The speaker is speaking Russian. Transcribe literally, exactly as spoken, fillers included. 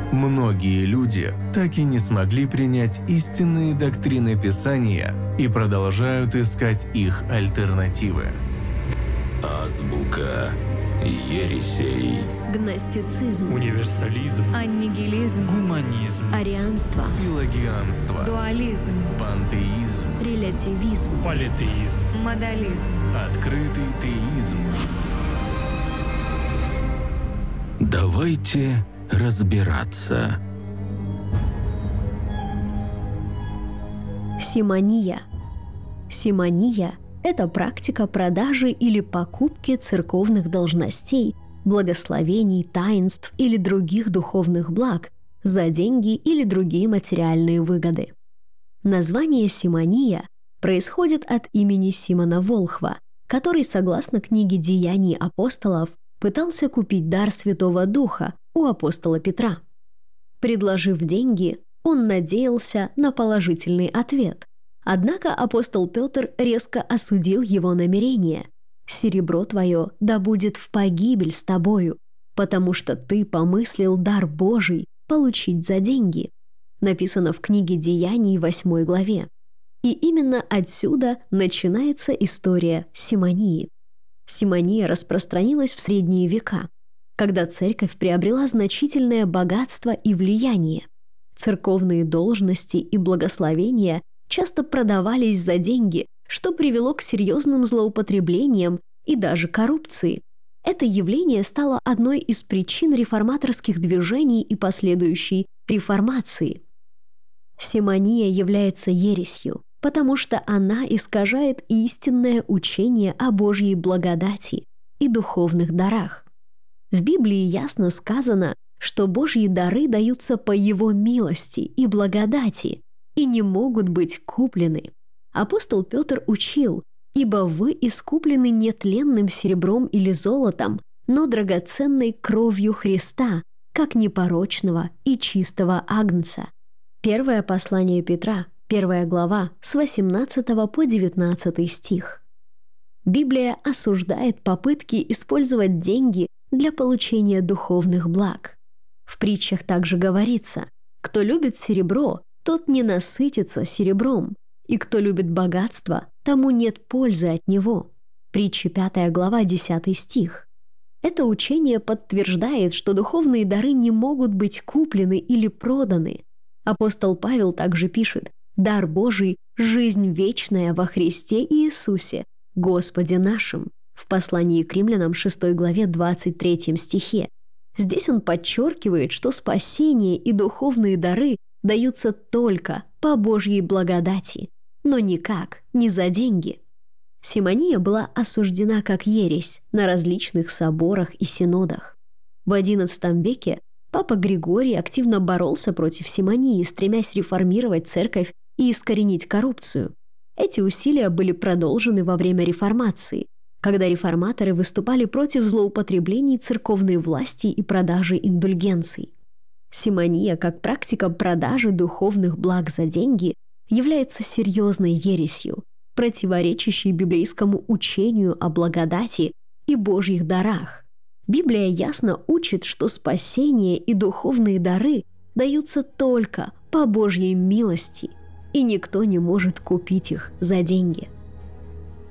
Многие люди так и не смогли принять истинные доктрины Писания и продолжают искать их альтернативы. Азбука ересей. Гностицизм, универсализм, аннигилизм, гуманизм, арианство, Пелагианство, дуализм, пантеизм, релятивизм, политеизм, модализм. открытый теизм. Давайте разбираться. Симония. Симония – это практика продажи или покупки церковных должностей, благословений, таинств или других духовных благ за деньги или другие материальные выгоды. Название «симония» происходит от имени Симона Волхва, который, согласно книге «Деяний апостолов», пытался купить дар Святого Духа у апостола Петра. Предложив деньги, он надеялся на положительный ответ. Однако апостол Петр резко осудил его намерение. «Серебро твое да будет в погибель с тобою, потому что ты помыслил дар Божий получить за деньги», написано в книге Деяний восьмой главе. И именно отсюда начинается история симонии. Симония распространилась в средние века, когда церковь приобрела значительное богатство и влияние. Церковные должности и благословения часто продавались за деньги, что привело к серьезным злоупотреблениям и даже коррупции. Это явление стало одной из причин реформаторских движений и последующей реформации. Симония является ересью, потому что она искажает истинное учение о Божьей благодати и духовных дарах. В Библии ясно сказано, что Божьи дары даются по Его милости и благодати и не могут быть куплены. Апостол Петр учил: «Ибо вы искуплены не тленным серебром или золотом, но драгоценной кровью Христа, как непорочного и чистого агнца». Первое послание Петра, первая глава, с восемнадцатого по девятнадцатый стих. Библия осуждает попытки использовать деньги для получения духовных благ. В притчах также говорится: «Кто любит серебро, тот не насытится серебром, и кто любит богатство, тому нет пользы от него». Притча пятая глава, десятый стих. Это учение подтверждает, что духовные дары не могут быть куплены или проданы. Апостол Павел также пишет: «Дар Божий – жизнь вечная во Христе Иисусе, Господе нашим», в послании к Римлянам шестой главе двадцать третьем стихе. Здесь он подчеркивает, что спасение и духовные дары даются только по Божьей благодати, но никак не за деньги. Симония была осуждена как ересь на различных соборах и синодах. В одиннадцатом веке папа Григорий активно боролся против симонии, стремясь реформировать церковь и искоренить коррупцию. Эти усилия были продолжены во время реформации, когда реформаторы выступали против злоупотреблений церковной власти и продажи индульгенций. Симония, как практика продажи духовных благ за деньги, является серьезной ересью, противоречащей библейскому учению о благодати и Божьих дарах. Библия ясно учит, что спасение и духовные дары даются только по Божьей милости, и никто не может купить их за деньги.